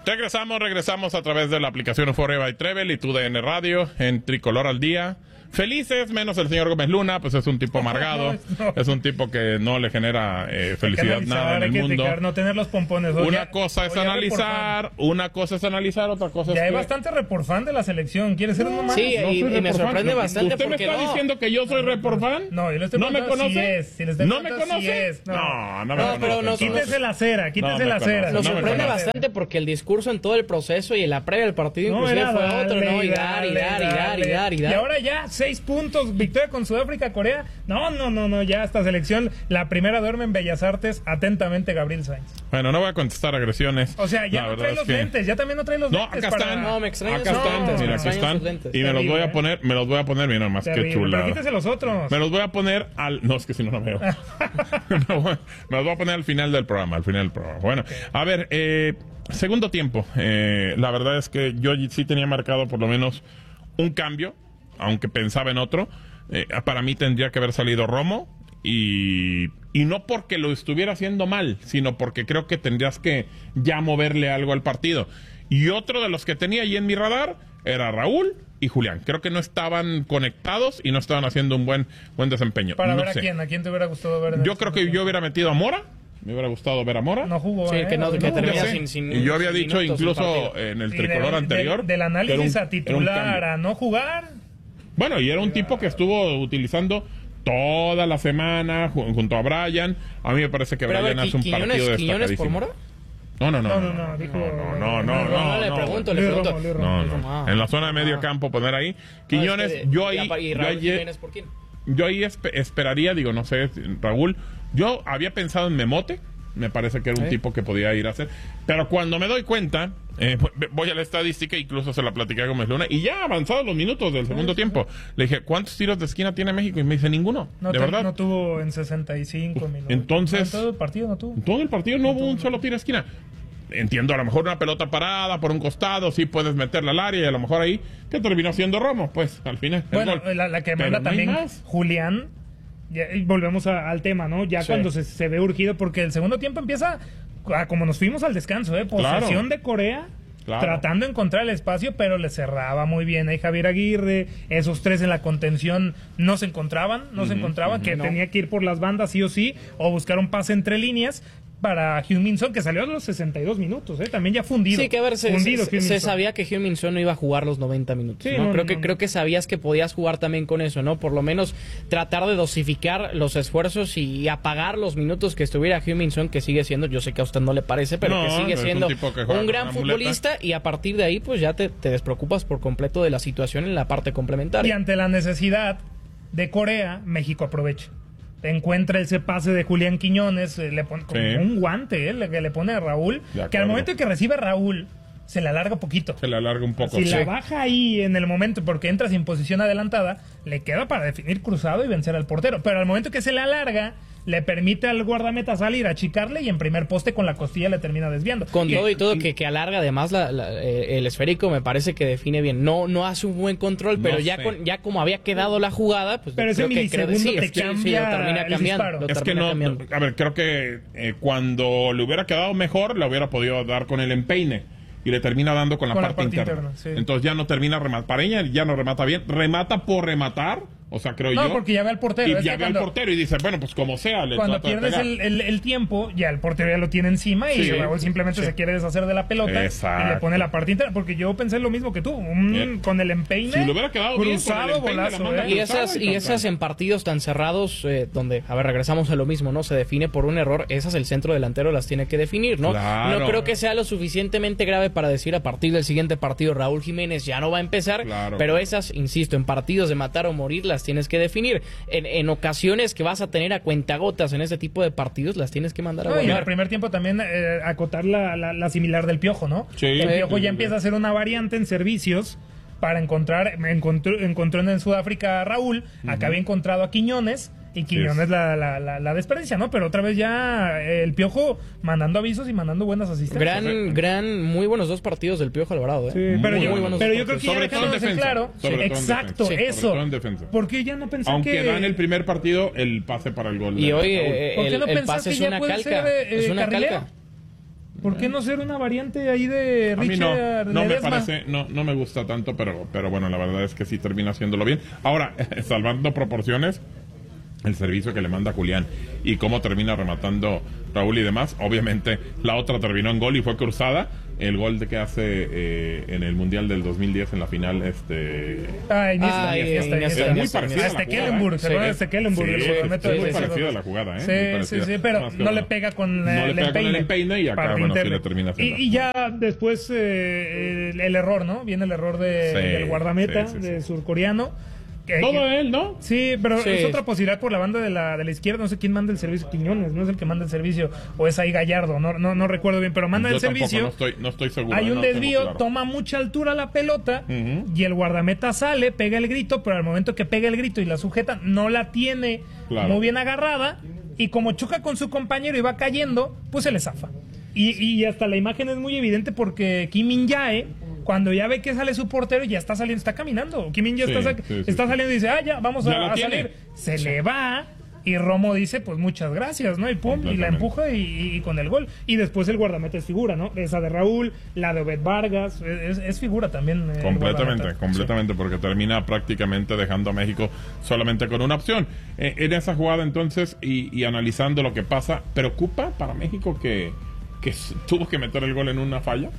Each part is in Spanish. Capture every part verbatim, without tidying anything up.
Regresamos, regresamos a través de la aplicación Euphoria by Trevel y tu D N Radio en Tricolor al Día. Felices, menos el señor Gómez Luna, pues es un tipo amargado, no, no. es un tipo que no le genera eh, felicidad nada en el hay que mundo. Dejar, no tener los pompones. Una ya, cosa es analizar, una cosa es analizar, otra cosa ya es hay que... bastante reporfan de la selección, ¿quiere ser uno más? Sí, no y, y me sorprende fan. bastante ¿Usted me está no? diciendo que yo soy reporfan? No, yo le estoy ¿No me conoce? Si es, si le ¿No me conoce? Si es. No, no, no, no me no, conoce. Pero nos, quítese la cera, quítese no la cera. Nos no sorprende bastante porque el discurso en todo el proceso y en la previa del partido no, inclusive fue dale, otro, ¿no? Y dar, y dar, y dar, y dar, y dar. Y ahora ya, seis puntos, victoria con Sudáfrica, Corea. No, no, no, no, ya esta selección, la primera duerme en Bellas Artes. Atentamente, Gabriel Sainz. Bueno, no voy a contestar agresiones. O sea, ya la no trae los que... lentes, ya también no trae los no, lentes. Acá para... están, no, me extraña acá están, lentes, mira, aquí están. Y me Terrible, los voy a ¿eh? poner, me los voy a poner, mira más que chulada. Pero quítese los otros. Me los voy a poner al... No, es que si no, no veo. me, voy, me los voy a poner al final del programa, al final del programa. Bueno, okay. A ver, eh, segundo tiempo. Eh, la verdad es que yo sí tenía marcado por lo menos un cambio, aunque pensaba en otro. Eh, para mí tendría que haber salido Romo y, y no porque lo estuviera haciendo mal, sino porque creo que tendrías que ya moverle algo al partido. Y otro de los que tenía ahí en mi radar era Raúl y Julián. Creo que no estaban conectados y no estaban haciendo un buen buen desempeño. Para no ver sé. a quién, a quién te hubiera gustado ver. Yo creo que tiempo? yo hubiera metido a Mora. Me hubiera gustado ver a Mora. No jugó, sí, eh, que no, no, que no termina jugó. sin, sin Y yo había dicho incluso en el tricolor de, anterior. De, del análisis un, a titular, a no jugar. Bueno, y era un tipo que estuvo utilizando toda la semana junto a Brian. A mí me parece que Pero Brian ver, hace un Quiñones, partido ¿Quiñones por Mora? No, no, no. No, no, no. Dijo, no, no, no, no, no, le pregunto, le pregunto. No, no. En la zona de medio campo poner ahí. Quiñones, no, es que, yo ahí... ¿Y yo Raúl ahí, Jiménez por quién? Yo ahí esp esperaría, digo, no sé, Raúl. Yo había pensado en Memote. Me parece que era un ¿Eh? tipo que podía ir a hacer. Pero cuando me doy cuenta, eh, voy a la estadística, incluso se la platicé a Gómez Luna, y ya avanzados los minutos del segundo sí, tiempo, sí. le dije, ¿cuántos tiros de esquina tiene México? Y me dice, ninguno. No, de te, verdad. No tuvo en sesenta y cinco minutos. Entonces, ¿En todo el partido no tuvo? En todo el partido no, no hubo un solo tiro de esquina. Entiendo, a lo mejor una pelota parada por un costado, sí puedes meterla al área y a lo mejor ahí, que terminó siendo Romo, pues, al final. Bueno, la, la que manda no también Julián. Ya, y volvemos a, al tema, ¿no? Ya sí. cuando se, se ve urgido, porque el segundo tiempo empieza a, como nos fuimos al descanso, ¿eh? Posesión claro. de Corea, claro. tratando de encontrar el espacio, pero le cerraba muy bien ahí Javier Aguirre. Esos tres en la contención no se encontraban, no uh-huh, se encontraban, uh-huh, que no. tenía que ir por las bandas sí o sí, o buscar un pase entre líneas para Heung-min Son, que salió a los sesenta y dos minutos, ¿eh? También ya fundido. Sí, que a ver, se, fundido, se, se sabía que Heung-min Son no iba a jugar los noventa minutos, sí, ¿no? No, creo, no, que, no. creo que sabías que podías jugar también con eso, ¿no? Por lo menos tratar de dosificar los esfuerzos y apagar los minutos que estuviera Heung-min Son, que sigue siendo, yo sé que a usted no le parece, pero no, que sigue siendo un, que un gran futbolista, y a partir de ahí, pues ya te, te despreocupas por completo de la situación en la parte complementaria. Y ante la necesidad de Corea, México aprovecha. Encuentra ese pase de Julián Quiñones, le pone como sí. un guante, ¿eh? que le pone a Raúl, que al momento en que recibe Raúl, se le alarga poquito. Se le alarga un poco. Si sí. la baja ahí en el momento, porque entra sin posición adelantada, le queda para definir cruzado y vencer al portero. Pero al momento que se le alarga, le permite al guardameta salir, achicarle, y en primer poste con la costilla le termina desviando. Con y, todo y todo y, que, que alarga además la, la, el esférico, me parece que define bien. No no hace un buen control, pero no ya con, ya como había quedado la jugada, pues pero ese milisegundo que, sí, te sí, cambia sí, lo termina cambiando. Lo es que no, cambiando. a ver, creo que eh, cuando le hubiera quedado mejor, le hubiera podido dar con el empeine. Y le termina dando con la, con parte, la parte interna. interna sí. Entonces ya no termina remata. Pareña ya no remata bien. Remata por rematar. O sea, creo no, yo. No, porque ya ve al portero. Y es ya que ve cuando, al portero y dice, bueno, pues como sea. Le cuando pierdes el, el, el tiempo, ya el portero ya lo tiene encima y sí, Raúl simplemente sí. se quiere deshacer de la pelota. Exacto. Y le pone la parte interna. Porque yo pensé lo mismo que tú. Un, con el empeine. Si le hubiera quedado cruzado, bien, golazo. ¿eh? Y esas, y esas en partidos tan cerrados, eh, donde, a ver, regresamos a lo mismo, ¿no? Se define por un error. Esas el centro delantero las tiene que definir, ¿no? Claro. No creo que sea lo suficientemente grave para decir a partir del siguiente partido Raúl Jiménez ya no va a empezar. Claro, pero claro. esas, insisto, en partidos de matar o morir las tienes que definir. En, en ocasiones que vas a tener a cuentagotas en ese tipo de partidos, las tienes que mandar a no, volar. Y en el primer tiempo también eh, acotar la, la, la similar del Piojo, ¿no? Sí, el Piojo sí, ya sí, empieza sí. a hacer una variante en servicios para encontrar, encontró, encontró en Sudáfrica a Raúl, uh-huh. acá había encontrado a Quiñones, y Quiñones sí. la, la, la, la desperdicia, ¿no? Pero otra vez ya el Piojo mandando avisos y mandando buenas asistencias. Gran, sí. gran, muy buenos dos partidos del Piojo Alvarado, ¿eh? Sí, muy, pero yo, muy buenos pero yo creo que sobre ya dejándonos en claro, sí, exacto, sí, eso. En porque ya no pensé Aunque que... da en el primer partido el pase para el gol. Y hoy eh, ¿por qué no el, el pase que es una calca, ser, eh, es una carrilero? calca. ¿Por qué no ser una variante ahí de Richard? A mí no, no me parece, no, no me gusta tanto, pero, pero bueno, la verdad es que sí termina haciéndolo bien. Ahora, salvando proporciones, el servicio que le manda Julián y cómo termina rematando Raúl y demás, obviamente la otra terminó en gol y fue cruzada. El gol de que hace eh, en el Mundial del dos mil diez en la final, este... Ah, Iniesta, ah, Iniesta, Iniesta, Iniesta, es muy Iniesta, parecida a la Hasta jugada. Kellenburg, ¿se acuerdan de este Kellenburg? Sí, El sí, guardameta sí, de muy Barcelona. parecida a la jugada, ¿eh? Sí, Muy parecida. sí, sí, pero Más que no bueno. le pega con No el le pega con el empeine y acá, para bueno, sí pintarle. le termina haciendo. Y, y ya después eh, el, el error, ¿no? Viene el error de, Sí, del guardameta, sí, sí, sí. de surcoreano. Que- Todo que- él, ¿no? Sí, pero Sí. es otra posibilidad por la banda de la, de la izquierda. No sé quién manda el servicio. Quiñones, no es el que manda el servicio. O es ahí Gallardo, no, no, no recuerdo bien, pero manda Yo el tampoco, servicio. no estoy, no estoy seguro. Hay un no tengo desvío, claro. toma mucha altura la pelota Ujú. y el guardameta sale, pega el grito, pero al momento que pega el grito y la sujeta, no la tiene Claro. muy bien agarrada y como choca con su compañero y va cayendo, pues se le zafa. Y, y hasta la imagen es muy evidente porque Kim Min-jae, cuando ya ve que sale su portero, ya está saliendo, está caminando. Kim Min-jae Sí, está, sa- sí, sí, está sí. saliendo y dice, ah, ya, vamos Ya a, lo a tiene. salir. Se le va. Y Romo dice, pues muchas gracias, ¿no? Y pum, y la Completamente. empuja y, y con el gol. Y después el guardameta es figura, ¿no? Esa de Raúl, la de Obed Vargas, es, es figura también. eh, el Completamente, guardameta. completamente, porque termina prácticamente dejando a México solamente con una opción. Eh, en esa jugada entonces, y, y analizando lo que pasa, ¿preocupa para México que, que s- tuvo que meter el gol en una falla?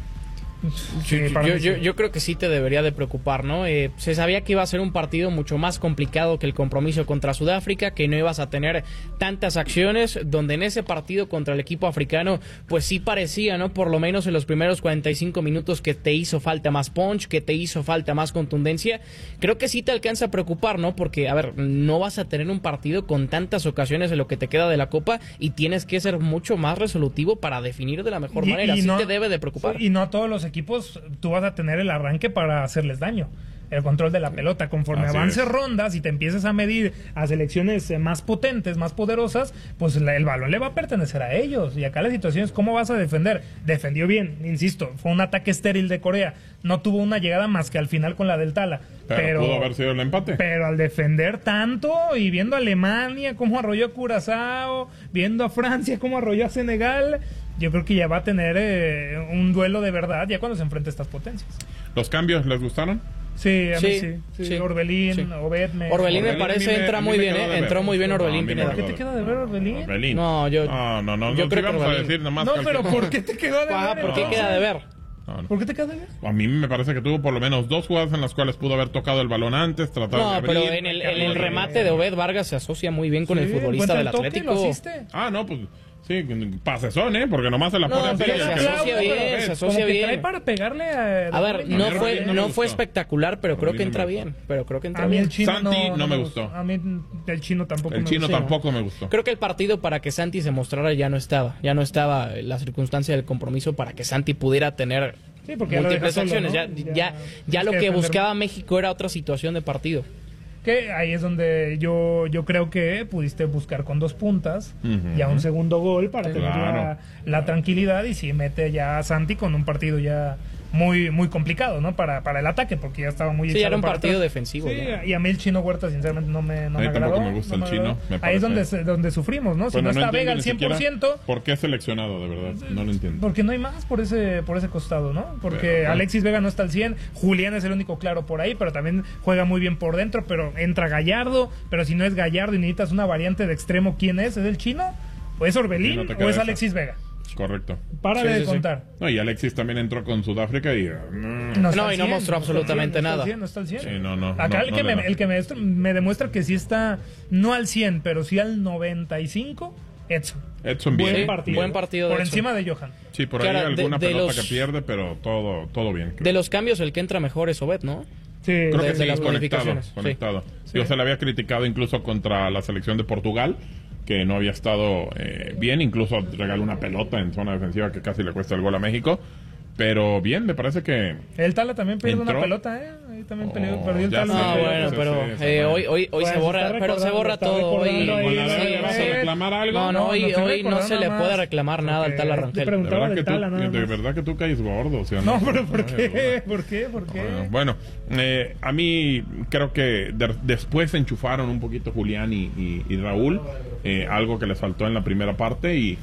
Sí, para Yo, mí yo, sí. yo creo que sí te debería de preocupar, ¿no? Eh, se sabía que iba a ser un partido mucho más complicado que el compromiso contra Sudáfrica, que no ibas a tener tantas acciones, donde en ese partido contra el equipo africano, pues sí parecía, ¿no? Por lo menos en los primeros cuarenta y cinco minutos que te hizo falta más punch, que te hizo falta más contundencia. Creo que sí te alcanza a preocupar, ¿no? Porque, a ver, no vas a tener un partido con tantas ocasiones en lo que te queda de la Copa y tienes que ser mucho más resolutivo para definir de la mejor Y- manera. y Sí no- te debe de preocupar. Y no a todos los equipos tú vas a tener el arranque para hacerles daño. El control de la pelota, conforme Así avances es. rondas y te empieces a medir a selecciones eh, más potentes, más poderosas, pues la- el balón le va a pertenecer a ellos. Y acá la situación es cómo vas a defender. Defendió bien, insisto, fue un ataque estéril de Corea. No tuvo una llegada más que al final con la del Tala. Pero, Pero, pudo haber sido el empate. pero al defender tanto y viendo a Alemania cómo arrolló a Curazao, viendo a Francia cómo arrolló a Senegal, yo creo que ya va a tener eh, un duelo de verdad ya cuando se enfrente a estas potencias. ¿Los cambios les gustaron? Sí, a mí Sí, sí. sí. sí, Orbelín, sí. Obed me... Orbelín me Orbelín parece a mí me- entra a mí muy me bien, quedó de ¿eh? ver. Entró muy bien No, a Orbelín mí me Pineda. ¿Qué te queda de ver, Orbelín? Orbelín. No, yo- No, no, no. yo no, creo sí que vamos a Orbelín. decir nomás No, que al pero final- ¿por qué te quedó de Ah, ver? ¿por qué entonces? queda de ver? No, no. ¿Por qué te queda de ver? A mí me parece que tuvo por lo menos dos jugadas en las cuales pudo haber tocado el balón antes, tratar de No, abrir. pero en el, en el remate de Obed Vargas se asocia muy bien con el Sí, futbolista encuentra del el toque, Atlético. lo asiste. Ah, no, pues sí, pasezón, ¿eh? Porque nomás se la No, pone así. pero y se que- asocia Claro, bien, pero se como asocia que bien. trae para pegarle a... A ver, A mí no Orbelín fue, no me no gustó. fue espectacular, pero creo Orbelín que no entra me bien. gustó. Pero creo que entra A mí bien. el chino Santi no me gustó. A mí el chino tampoco El me chino gustó. tampoco me gustó. Creo que el partido para que Santi se mostrara ya no estaba. Ya no estaba la circunstancia del compromiso para que Santi pudiera tener Sí, porque ya lo múltiples deja solo, acciones. ¿no? Ya, Ya- ya, ya tienes lo que que defender. buscaba México era otra situación de partido. Que ahí es donde yo, yo creo que pudiste buscar con dos puntas Ujú. ya un segundo gol para Sí. tener Claro. la, la tranquilidad y si mete ya a Santi con un partido ya muy muy complicado, ¿no? Para, para el ataque, porque ya estaba muy Sí, echado era un para partido atrás. defensivo. Sí, ya. y a mí el chino Huerta sinceramente no me, no A mí me tampoco agradó. me gusta no el me chino, agradó. me Ahí es donde, parece. donde sufrimos, ¿no? Si Bueno, no está entiendo Vega al ni cien por ciento, siquiera ¿Por qué seleccionado, de verdad? No lo entiendo. porque no hay más por ese por ese costado, ¿no? Porque Pero, bueno. Alexis Vega no está al cien, Julián es el único claro por ahí, pero también juega muy bien por dentro, pero entra Gallardo, pero si no es Gallardo y necesitas una variante de extremo, ¿quién es? ¿Es el chino? ¿O es Sí, Orbelín? no te ¿O queda es esa. Alexis Vega? Correcto. Párale Sí, de sí, sí. contar. No, y Alexis también entró con Sudáfrica y... mm, está No, al y no cien, mostró está al absolutamente cien, no está al nada. cien, no está al cien. Sí, no, no, Acá no, el, no que le me, da. el que me, me demuestra que sí está no al cien, pero sí al noventa y cinco, Edson. Edson Buen bien. partido. buen partido de Por Edson. encima de Johan. Sí, por Que ahí ahora, de- alguna de pelota los- que pierde, pero todo, todo bien. De los cambios, el que entra mejor es Obed, ¿no? Sí, Creo de- que de sí, las conectado, modificaciones, sí. conectado. Sí. Yo se le había criticado incluso contra la selección de Portugal, que no había estado eh, bien, incluso regaló una pelota en zona defensiva que casi le cuesta el gol a México, pero bien, me parece que... El Tala también pierde Entró. una pelota, ¿eh? Ahí también Oh, peleó, perdió el ya Tala. sé, No, Sí, bueno, sí, pero sí, sí, eh, sí. hoy, hoy, hoy Pues, se está borra, pero se recordando, borra está todo. Hoy, recordando ahí, Con la sí, verga, ¿le vas a sí. reclamar algo? No, no, No, hoy, no estoy hoy no recordando se le nada puede más. reclamar nada al Ok, Tala te Rangel. De preguntaba verdad, del que tú, Tala, nada de más. verdad que tú caes gordo, ¿sí o No, no? pero ¿por Ay, qué? verdad. ¿Por qué? ¿Por qué? Bueno, bueno, eh, a mí creo que de- después se enchufaron un poquito Julián y, y- y Raúl, eh, algo que les faltó en la primera parte y,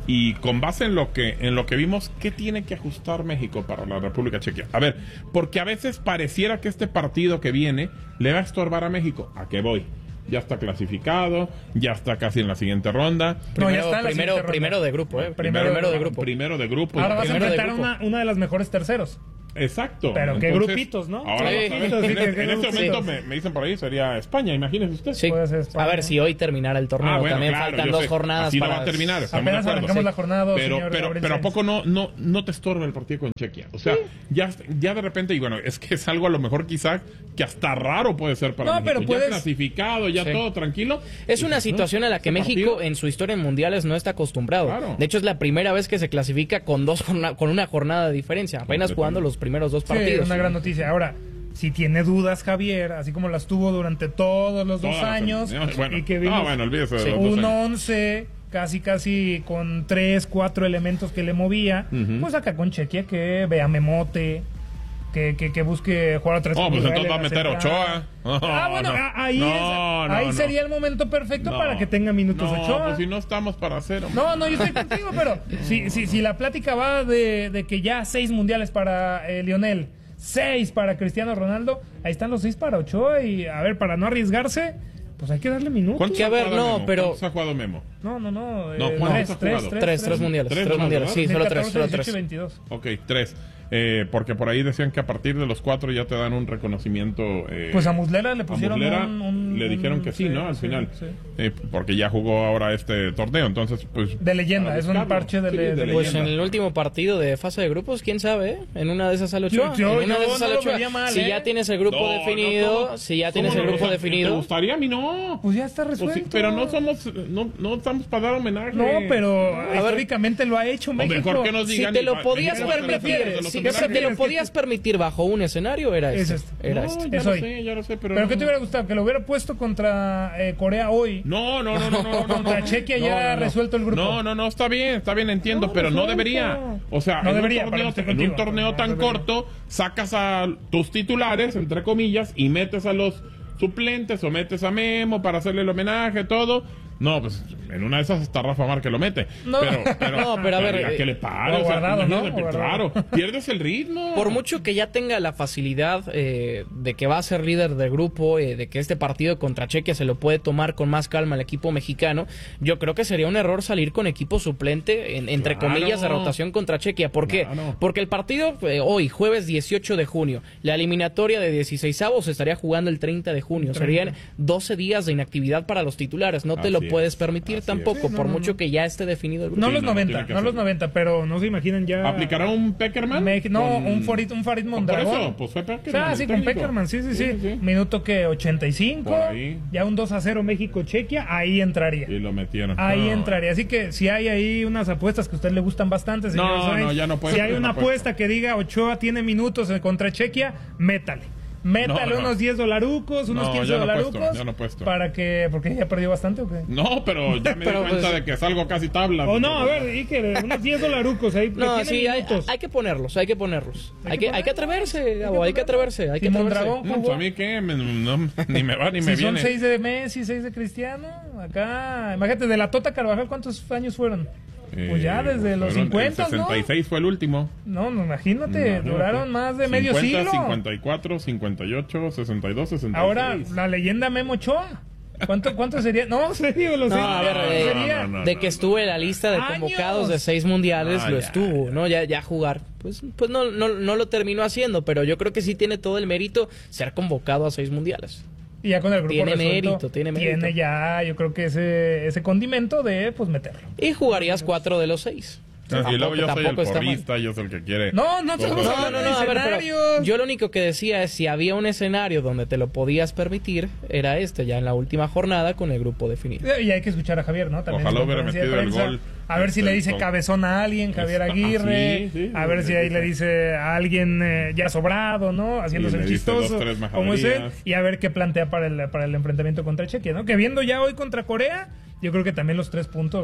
y con base en lo que en lo que vimos, ¿qué tiene que ajustar México para la República Checa? A ver, porque a veces pareciera que este partido que viene le va a estorbar a México. ¿A qué voy? Ya está clasificado, ya está casi en la siguiente ronda. Primero, no, ya está en la primero, ronda. primero de grupo, ¿eh? Primero, primero de grupo. Primero de grupo. Ahora vas a enfrentar una, una de las mejores terceros. Exacto. Pero entonces, qué grupitos, ¿no? Ahora, sí, en, en, en este momento sí. me, me dicen por ahí, sería España, imagínese usted. Sí. España. A ver si hoy terminara el torneo. Ah, bueno, también claro, faltan dos sé. jornadas Así para... no va a terminar. Apenas arrancamos sí. la jornada dos, pero, señor pero, pero ¿a poco no, no, no te estorba el partido con Chequia? O sea, sí. ya, ya de repente, y bueno, es que es algo a lo mejor quizá que hasta raro puede ser para no, México. Pero puedes... Ya clasificado, ya sí. todo tranquilo. Es una situación a la que México partido? en su historia en mundiales no está acostumbrado. Claro. De hecho, es la primera vez que se clasifica con dos con una jornada de diferencia, apenas jugando los primeros dos partidos. Sí, una gran noticia. Ahora, si tiene dudas Javier, así como las tuvo durante todos los dos Todas años, bueno, y que vimos no, bueno, olvídese de sí. los dos un años. once casi casi con tres, cuatro elementos que le movía, uh-huh. pues acá con Chequia que vea Memote, que, que, que busque jugar a tres. Oh, pues entonces va a meter Ochoa. Oh, ah, bueno, no, ahí, no, es, ahí no, sería el momento perfecto no, para que tenga minutos no, Ochoa. Pues si no estamos para hacer. No, no, yo estoy contigo, pero si, si, si la plática va de, de que ya seis mundiales para eh, Lionel, seis para Cristiano Ronaldo, ahí están los seis para Ochoa y a ver, para no arriesgarse, pues hay que darle minutos. ¿Cuántos a ver, no, Memo? pero ¿Cuántos ha jugado Memo? No, no, no. No, eh, ¿cuántos tres, ha tres, jugado? tres, tres, tres mundiales. Tres, tres mundiales, sí, solo tres, solo tres. veintidós Ok, tres. Eh, porque por ahí decían que a partir de los cuatro ya te dan un reconocimiento. Eh, pues a Muslera le pusieron Muslera un, un, le dijeron que sí, sí ¿no? Al sí, final. Sí. Eh, porque ya jugó ahora este torneo, entonces pues. De leyenda, es un parche de, sí, de, de leyenda. Pues en el último partido de fase de grupos, quién sabe, ¿eh? En una de esas sale Ochoa. Yo, yo, en una yo de esas no sale Ochoa. Mal, si ¿eh? ya tienes el grupo no, definido, no, si ya tienes el grupo no, definido. ¿Te gustaría? A mí no. Pues ya está resuelto. Pues sí, pero no somos, no, no estamos para dar homenaje. No, pero a históricamente ver, lo ha hecho México. O mejor que nos digan. Si te lo podías permitir, si te lo podías permitir bajo un escenario, era este. Es este. Era no, este. Ya Eso lo sé, ya lo sé, pero. ¿Pero no. qué te hubiera gustado? ¿Que lo hubiera puesto contra eh, Corea hoy? No, no, no, no, no. no contra no, Chequia no, ya no, no. resuelto el grupo. No, no, no, está bien, está bien, entiendo, no, pero no debería. O sea, no en, debería, un torneo, contigo, en un torneo tan no corto, sacas a tus titulares, entre comillas, y metes a los suplentes o metes a Memo para hacerle el homenaje, todo. No, pues en una de esas está Rafa Márquez lo mete. No, pero, pero, no, pero a ver. ¿A qué le pare? O guardado, o sea, ¿no? O claro, pierdes el ritmo. Por mucho que ya tenga la facilidad eh, de que va a ser líder del grupo, eh, de que este partido contra Chequia se lo puede tomar con más calma el equipo mexicano, yo creo que sería un error salir con equipo suplente, en, entre claro. comillas, de rotación contra Chequia. ¿Por qué? Claro. Porque el partido eh, hoy, jueves dieciocho de junio, la eliminatoria de dieciseisavos se estaría jugando el treinta de junio. treinta. Serían doce días de inactividad para los titulares. No te Así lo es. puedes permitir Así tampoco, sí, no, por no, mucho no. que ya esté definido el grupo. No sí, los no, noventa, no, no los noventa, pero no se imaginan ya. ¿Aplicará un Peckerman? Me... No, con... un Farid, un Farid Mondragón. Por eso, pues fue Peckerman. Ah, sí, con Peckerman, sí, sí, sí, sí. sí. Minuto que ochenta y cinco, ya un dos a cero México-Chequia, ahí entraría. Y lo metieron. Ahí no. entraría. Así que si hay ahí unas apuestas que a usted le gustan bastante, señor No, Sainz, no, ya no puede. si hay una apuesta que diga Ochoa tiene minutos contra Chequia, métale. Métale no, no. unos diez dolarucos, unos no, quince no dolarucos. Puesto, ya no puesto. Para que. ¿Porque ya perdió bastante o qué? No, pero ya me pero di cuenta pues, de que salgo casi tabla. O no, a ver, Iker, unos diez dolarucos ahí. No, sí, hay, hay que ponerlos, hay que ponerlos. Hay, hay, que, hay que atreverse, Gabo, hay que atreverse. Hay que atreverse. No, ¿a mí qué? Me, no, ni me va ni me si viene. Son seis de Messi, seis de Cristiano. Acá, imagínate, de la Tota Carvajal, ¿cuántos años fueron? Pues ya desde eh, los cincuenta, el sesenta y seis ¿no? fue el último. No, no imagínate, imagínate, duraron más de medio cincuenta, siglo. cincuenta y cuatro, cincuenta y ocho, sesenta y dos, sesenta y seis. Ahora, la leyenda Memo Ochoa. ¿Cuánto, ¿Cuánto sería? No, serio, lo no, sé. A ver, no, eh, sería. No, no, no, de que estuvo en la lista de convocados años. de seis mundiales, ah, lo ya, estuvo, ya. ¿no? Ya, ya jugar. Pues, pues no, no, no lo terminó haciendo, pero yo creo que sí tiene todo el mérito ser convocado a seis mundiales. Y ya con el grupo tiene resuelto, mérito, tiene mérito. Tiene ya, yo creo que ese, ese condimento de, pues, meterlo. Y jugarías cuatro de los seis. No, y luego yo soy el porrista, yo soy el que quiere. No, no estamos no, hablando no, no, de escenarios. Yo lo único que decía es si había un escenario donde te lo podías permitir, era este, ya en la última jornada con el grupo definido. Y hay que escuchar a Javier, ¿no? También ojalá hubiera metido el gol. A ver si le dice cabezón a alguien, Javier Aguirre. Ah, sí, sí, a ver sí, si ahí sí. le dice a alguien eh, ya sobrado, ¿no? Haciéndose el chistoso, dos, como es él. Y a ver qué plantea para el, para el enfrentamiento contra Chequia, ¿no? Que viendo ya hoy contra Corea, yo creo que también los tres puntos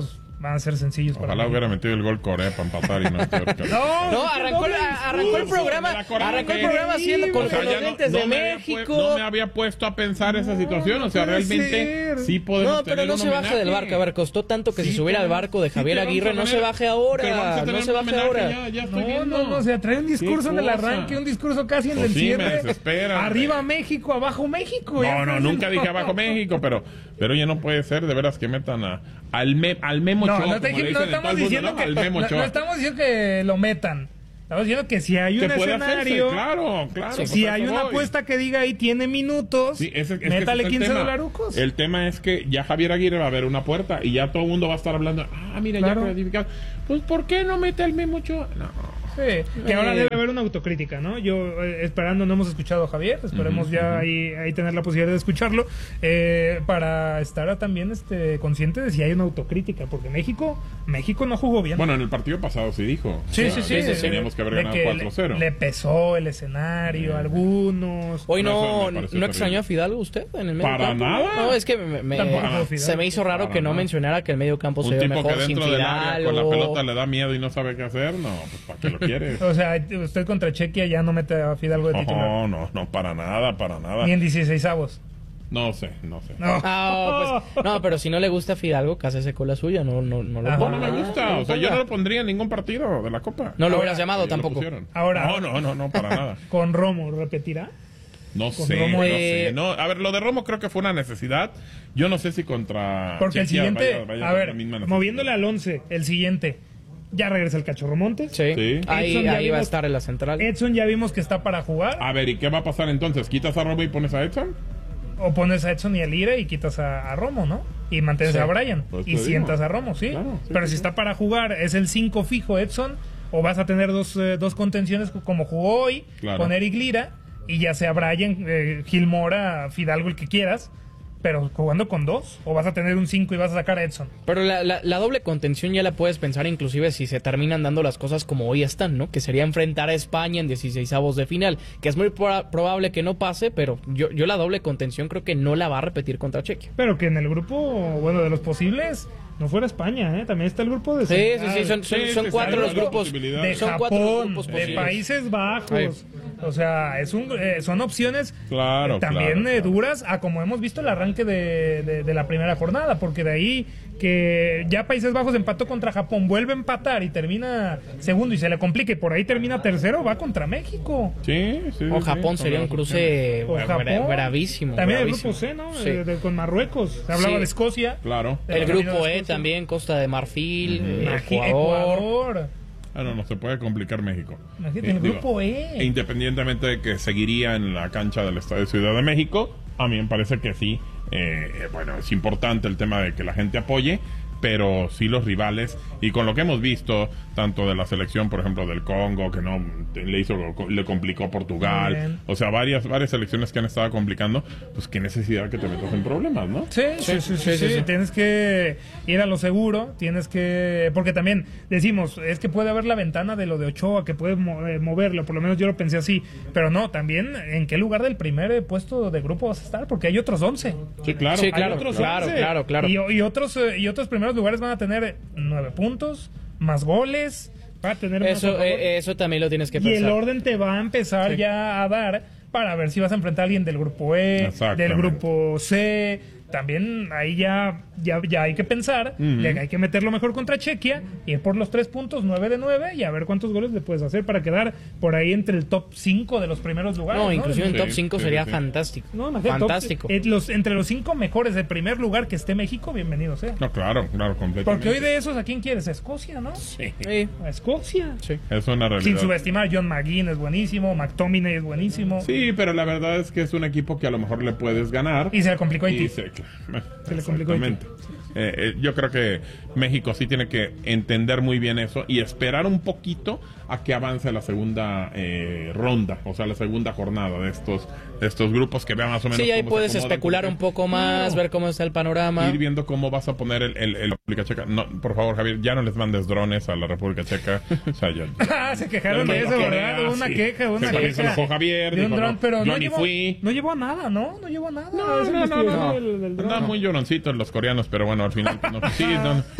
van a ser sencillos. Ojalá para hubiera metido el gol Corea para empatar y no. no, no, arrancó, el, arrancó el programa, arrancó el programa haciendo con, o sea, con los lentes no, no de México. No me había puesto a pensar esa situación, o sea, realmente ser. sí podemos No, pero no se baje del barco, a ver, costó tanto que sí, se subiera al barco de Javier sí, Aguirre, no se baje ahora, no se baje ahora. Ya, ya estoy no, viendo. no, no, o sea, trae un discurso en el arranque, un discurso casi en el cierre. Arriba México, abajo México. No, no, nunca dije abajo México, pero pero ya no puede ser de veras que metan a al me, al Memo no, Ochoa, no, te, no estamos diciendo mundo, ¿no? que no, no estamos diciendo que lo metan. Estamos diciendo que si hay un escenario, hacerse, claro, claro, si hay una voy. apuesta que diga ahí tiene minutos, sí, ese, es métale quince dolarucos. El tema es que ya Javier Aguirre va a ver una puerta y ya todo el mundo va a estar hablando, ah, mira, claro. ya clasificado. Pues ¿por qué no mete al Memo Ochoa? No. Sí, que ahora debe haber una autocrítica, ¿no? Yo eh, esperando, no hemos escuchado a Javier, esperemos uh-huh, ya uh-huh. Ahí, ahí tener la posibilidad de escucharlo, eh, para estar también este consciente de si hay una autocrítica, porque México México no jugó bien. Bueno, en el partido pasado sí dijo. Sí, o sea, sí, sí. sí teníamos que haber ganado cuatro cero. Le, le pesó el escenario a algunos. Hoy no, no, no extrañó a Fidalgo usted en el medio Para campo. nada. No, es que me, me, se me hizo raro Para que no nada. mencionara que el medio campo Un se ve tipo mejor que sin dentro del Fidalgo. área con la pelota le da miedo y no sabe qué hacer, no, pues ¿para qué lo quiere? O sea, usted contra Chequia ya no mete a Fidalgo de titular. No, no, no, para nada, para nada. Ni en dieciseisavos. No sé, no sé. No. Ah, pues, no, pero si no le gusta Fidalgo, cásese con la suya, no, no, no lo Ajá. ponga. No me gusta, o sea, yo no lo pondría en ningún partido de la Copa. No lo hubieras llamado tampoco. Ahora, no, no, no, no, para nada. ¿Con Romo repetirá? No sé, Romo, no eh... sé. No, a ver, lo de Romo creo que fue una necesidad. Yo no sé si contra... Porque Chequia el siguiente, vaya, vaya a ver, moviéndole al once, el siguiente... Ya regresa el Cachorro Montes. Sí. sí. Ahí, ahí vimos, va a estar en la central. Edson ya vimos que está para jugar. A ver, ¿y qué va a pasar entonces? ¿Quitas a Romo y pones a Edson? O pones a Edson y a Lira y quitas a, a Romo, ¿no? Y mantienes sí. a Brian. Pues y sientas digo. a Romo, ¿sí? Claro, sí Pero sí, si sí. está para jugar, es el cinco fijo Edson. O vas a tener dos, eh, dos contenciones como jugó hoy, claro. con Eric Lira. Y ya sea Brian, eh, Gil Mora, Fidalgo, el que quieras. Pero jugando con dos, o vas a tener un cinco y vas a sacar a Edson. Pero la, la, la doble contención ya la puedes pensar inclusive si se terminan dando las cosas como hoy están, ¿no? Que sería enfrentar a España en dieciseisavos de final, que es muy pro- probable que no pase, pero yo, yo la doble contención creo que no la va a repetir contra Chequia. Pero que en el grupo, bueno, de los posibles... No fuera España, ¿eh? También está el grupo de... Sí, sí, sí, son, son, son sí, cuatro los grupos. De son Japón, cuatro grupos de Países Bajos. Ay. O sea, es un, eh, son opciones claro, eh, también claro, eh, claro. duras a como hemos visto el arranque de, de, de la primera jornada, porque de ahí que ya Países Bajos empató contra Japón, vuelve a empatar y termina segundo y se le complica y por ahí termina tercero, va contra México. Sí, sí. O Japón sí, sería un cruce o Japón, bra- bravísimo. También bravísimo. el grupo C, ¿no? Sí. De, de, con Marruecos. Se hablaba sí. de Escocia. Claro. El grupo E también, Costa de Marfil, uh-huh. Ecuador. Ecuador. Ah, no, no se puede complicar México. Imagínate, el grupo E. Independientemente de que seguiría en la cancha del Estadio Ciudad de México, a mí me parece que sí. Eh, bueno, es importante el tema de que la gente apoye, pero sí los rivales, y con lo que hemos visto, tanto de la selección, por ejemplo, del Congo, que no le hizo, le complicó Portugal, o sea, varias varias selecciones que han estado complicando, pues qué necesidad que te metas en problemas, ¿no? Sí, sí, sí, sí, sí, sí, sí. Tienes que ir a lo seguro, tienes que, porque también decimos, es que puede haber la ventana de lo de Ochoa, que puede moverlo, por lo menos yo lo pensé así, pero no, también, ¿en qué lugar del primer puesto de grupo vas a estar? Porque hay otros once. Sí, claro. Sí, claro, hay otros claro, once, claro, claro. Y, y otros, y otros primeros lugares van a tener nueve puntos, más goles, va a tener eso, más eh, eso también lo tienes que y pensar. Y el orden te va a empezar sí. ya a dar para ver si vas a enfrentar a alguien del grupo E, del grupo C. También ahí ya, ya, ya hay que pensar, uh-huh. de que hay que meterlo mejor contra Chequia, ir por los tres puntos, nueve de nueve, y a ver cuántos goles le puedes hacer para quedar por ahí entre el top cinco de los primeros lugares. No, ¿no? inclusive en sí, top cinco sí, sería sí. fantástico. No, fantástico. Top, eh, los, entre los cinco mejores del primer lugar que esté México, bienvenido sea. No, claro, claro, completamente. Porque hoy de esos, ¿a quién quieres? A Escocia, ¿no? Sí. sí. A Escocia. Sí. Es una realidad. Sin subestimar, John McGinn es buenísimo, McTominay es buenísimo. Sí, pero la verdad es que es un equipo que a lo mejor le puedes ganar. Y se le complicó a Haití. Se, se le complicó a Haití. Eh, eh, yo creo que México sí tiene que entender muy bien eso y esperar un poquito a que avance la segunda eh, ronda, o sea, la segunda jornada de estos de estos grupos, que vean más o menos. Sí, ahí puedes especular un poco más, no. ver cómo está el panorama. Ir viendo cómo vas a poner el, el, el República Checa. No, por favor, Javier, ya no les mandes drones a la República Checa. O sea, yo, ah, se quejaron de eso, ¿verdad? Hubo una sí. queja, una se queja. Se enojó Javier, de un dijo, dron, no, pero yo no ni llevó, fui. No llevó nada, ¿no? No llevó nada. No, no, no, no, no. Del, del Andaban muy lloroncitos los coreanos, pero bueno, al final no, sí, no,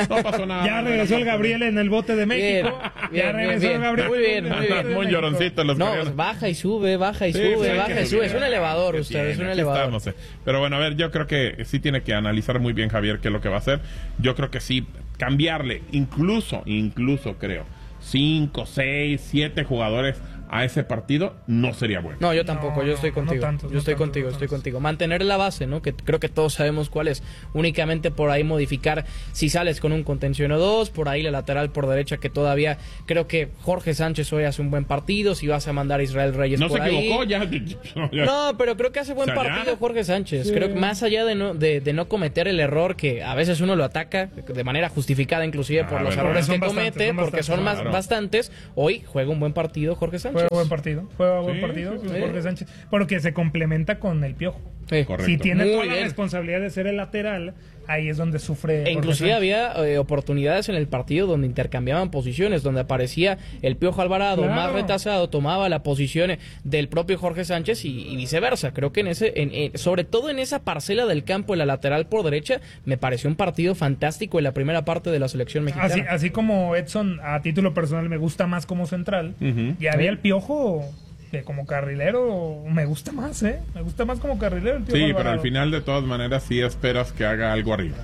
No pasó nada. Ya regresó el Gabriel en el bote de México. Bien, ya bien, regresó bien, el Gabriel. Muy bien, muy bien. Muy lloroncito los No, coreanos. baja y sube, baja y Sí, sube, sí, baja y sube. Es un elevador, usted, es un elevador. No sé. Pero bueno, a ver, yo creo que sí tiene que analizar muy bien Javier qué es lo que va a hacer. Yo creo que sí, cambiarle, incluso, incluso creo, cinco, seis, siete jugadores a ese partido no sería bueno. No, yo tampoco, No, yo estoy no, contigo. no tantos, yo no estoy tantos, contigo, no estoy tantos. contigo. Mantener la base, ¿no? Que creo que todos sabemos cuál es. Únicamente por ahí modificar si sales con un contención o dos, por ahí la lateral por derecha que todavía creo que Jorge Sánchez hoy hace un buen partido, si vas a mandar a Israel Reyes No por se ahí. equivocó, ya, ya. No, pero creo que hace buen O sea, partido ya. Jorge Sánchez. Sí. Creo que más allá de no, de, de no cometer el error que a veces uno lo ataca de manera justificada inclusive Ah, por los verdad. errores Son que bastantes, comete, son porque son más Claro. bastantes. Hoy juega un buen partido Jorge Sánchez. Juega buen partido. Juega buen Sí, partido sí, sí. Jorge Sánchez. Porque se complementa con el Piojo. Sí. Correcto. Si tiene Muy toda la bien. responsabilidad de ser el lateral, ahí es donde sufre. E Jorge inclusive Sánchez. había eh, oportunidades en el partido donde intercambiaban posiciones, donde aparecía el Piojo Alvarado Claro. más retrasado, tomaba la posición del propio Jorge Sánchez y, y viceversa. Creo que en ese, en, en- sobre todo en esa parcela del campo, en la lateral por derecha, me pareció un partido fantástico en la primera parte de la selección mexicana. Así, así como Edson, a título personal, me gusta más como central. Ujú. Y había el Piojo, que como carrilero me gusta más, ¿eh? Me gusta más como carrilero el Piojo Sí, pero Alvarado. al final de todas maneras sí esperas que haga algo arriba.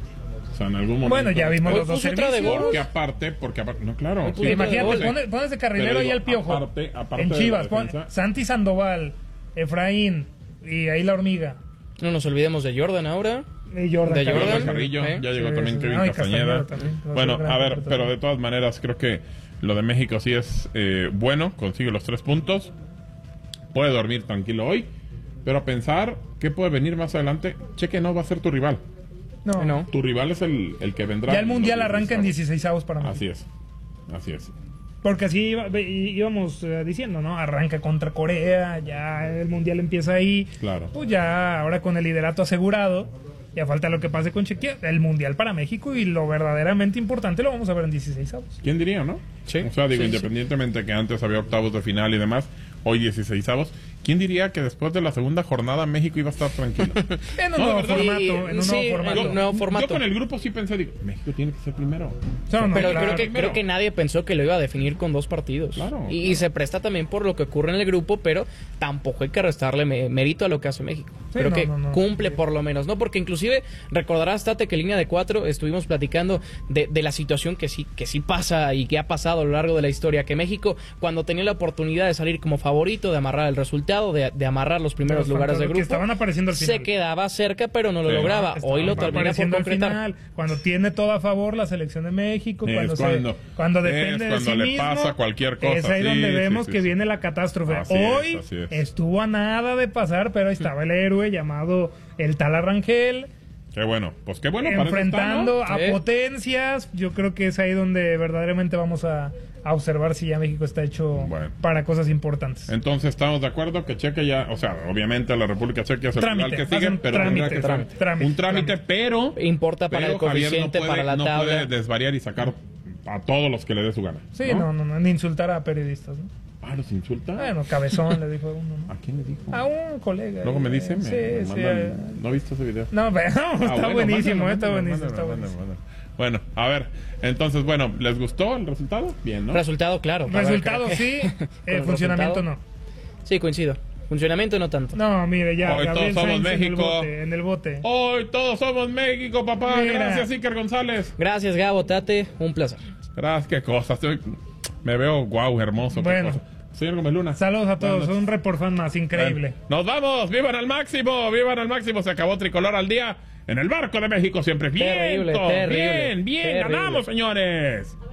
O sea, en algún momento. Bueno, ya vimos Hoy los dos puso otra de servicios. gol. Porque aparte, porque aparte, no, claro. Hoy sí, puso Sí, otra de imagínate, gol. pone, pone ese carrilero Pero ahí digo, al Piojo. aparte- aparte en de Chivas, la pon- defensa. Santi Sandoval, Efraín y ahí la hormiga. No nos olvidemos de Jordan ahora. Y Jordan De Carrillo. Jordan. Carrillo, ¿eh? ya llegó Sí, también sí, Kevin no, y Castañeda. Castañeda también, va a Bueno, ser gran a ver, interpretación. pero de todas maneras creo que lo de México sí es eh, bueno, consigue los tres puntos, puede dormir tranquilo hoy, pero a pensar qué puede venir más adelante, Cheque no va a ser tu rival. No, No. Tu rival es el, el que vendrá. Ya el Mundial los arranca en dieciseisavos para mí. Así es, así es. Porque así iba- ve- íbamos eh, diciendo, ¿no? Arranca contra Corea, ya el Mundial empieza ahí. Claro. Pues ya ahora con el liderato asegurado, ya falta lo que pase con Chequia. El Mundial para México y lo verdaderamente importante lo vamos a ver en dieciseisavos. ¿Quién diría, no? Sí, O sea, digo, sí, sí. independientemente que antes había octavos de final y demás, hoy dieciseisavos, ¿quién diría que después de la segunda jornada México iba a estar tranquilo? En un No, nuevo de verdad. formato, Sí, en un sí, nuevo formato. en un nuevo formato. Yo con el grupo sí pensé, digo, México tiene que ser primero. No, no, Pero claro. creo, que, primero. creo que nadie pensó que lo iba a definir con dos partidos. Claro, y, claro. se presta también por lo que ocurre en el grupo, pero tampoco hay que restarle me- mérito a lo que hace México. Sí, creo no, que no, no. cumple por lo menos, ¿no? Porque inclusive recordarás, Tate, que en línea de cuatro estuvimos platicando de, de la situación que sí, que sí pasa y que ha pasado a lo largo de la historia, que México, cuando tenía la oportunidad de salir como favorito, de amarrar el resultado, de, de amarrar los primeros Los lugares de fantasmas grupo, que estaban apareciendo al se final. quedaba cerca, pero no lo Sí. lograba. Estaban Hoy lo termina por apareciendo al concretar. final, cuando tiene todo a favor la selección de México, Es cuando, se- cuando- cuando es depende de cuando sí le mismo, pasa cualquier cosa. es ahí Sí, donde sí, vemos sí, que sí. viene la catástrofe. Así es, Hoy así es. estuvo a nada de pasar, pero ahí estaba el héroe llamado el tal Arrangel, Qué bueno, pues qué bueno. para eso enfrentando está, ¿no? Sí. a potencias. Yo creo que es ahí donde verdaderamente vamos a, a observar si ya México está hecho Bueno. para cosas importantes. Entonces estamos de acuerdo que Cheque ya, o sea, obviamente la República Checa es el Trámite, rival que va a sigue, ser un pero trámite, tendrá que ser trámite, trámite, un trámite, trámite. pero Importa para pero el Javier coeficiente, no puede, para la no tabla. puede desvariar y sacar a todos los que le dé su gana. Sí, no, no, no, ni insultar a periodistas, ¿no? Ah, los insulta. Bueno, cabezón le dijo a uno, ¿no? ¿A quién le dijo? A un colega. Luego me dice, me, Sí, me sí, mandan- eh. no he visto ese video. No, pero está Ah, bueno, buenísimo, mándalo, está mándalo, buenísimo, está mándalo, buenísimo. mándalo. Bueno, a ver, entonces, bueno, ¿les gustó el resultado? Bien, ¿no? Resultado, claro. A ver, Resultado creo que- sí, con eh, el funcionamiento resultado, no. Sí, coincido. Funcionamiento no tanto. No, mire, ya, Hoy Gabriel todos somos Sainz en el México. bote, en el bote. Hoy todos somos México, papá. Mira. Gracias, Iker González. Gracias, Gabo, Tate. Un placer. Gracias, qué cosas. Estoy- Me veo guau, hermoso. qué Bueno. cosa. Señor Gómez Luna. Saludos a todos, Buenas noches. un report fan más, increíble. Bueno, nos vamos, vivan al máximo, vivan al máximo. Se acabó Tricolor al día en el barco de México siempre. Bien, Terrible, todo, terrible, bien, bien, terrible. ganamos, señores.